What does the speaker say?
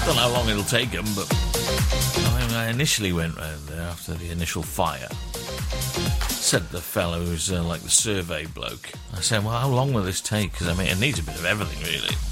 Don't know how long it'll take them, but I initially went round there after the initial fire. Said to the fellow who's like the survey bloke, I said, well, how long will this take? Because, I mean, it needs a bit of everything, really.